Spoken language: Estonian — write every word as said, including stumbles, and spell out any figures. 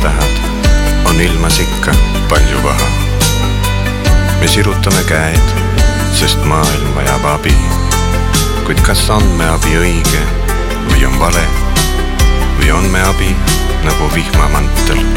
tähed, on ilmas ikka palju paha. Me sirutame käed, sest maailm vajab abi. Kuid kas on me abi õige või on vale? Või on me abi nagu vihmamantel?